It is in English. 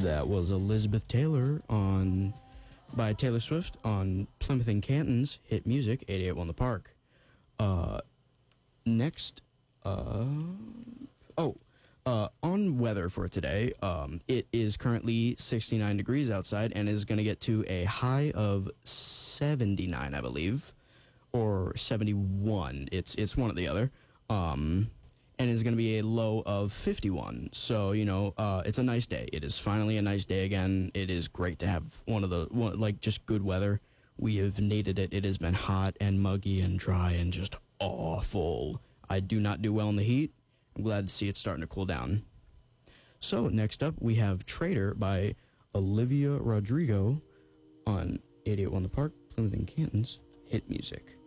That was Elizabeth Taylor by Taylor Swift on Plymouth and Canton's Hit Music 88.1 The Park. Next, on weather for today, it is currently 69 degrees outside and is going to get to a high of 79, I believe, or 71. It's one or the other. And it's going to be a low of 51. So, it's a nice day. It is finally a nice day again. It is great to have just good weather. We have needed it. It has been hot and muggy and dry and just awful. I do not do well in the heat. I'm glad to see it starting to cool down. So, next up, we have Traitor by Olivia Rodrigo on 88.1 The Park, Plymouth and Canton's Hit Music.